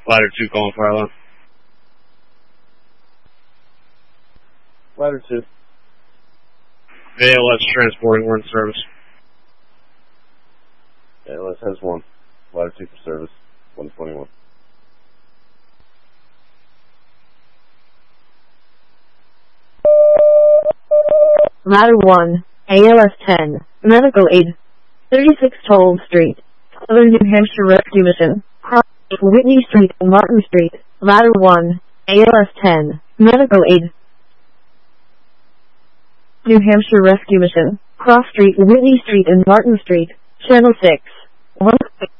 Ladder 2 calling fire alarm. Ladder 2. ALS transporting, we're in service. ALS has 1. Ladder 2 for service. 121. Ladder 1, ALS 10, medical aid. 36 Toll Street, Southern New Hampshire Rescue Mission. Cross Whitney Street and Martin Street. Ladder 1, ALS 10, medical aid. New Hampshire Rescue Mission. Cross Street, Whitney Street and Martin Street. Channel 6. 1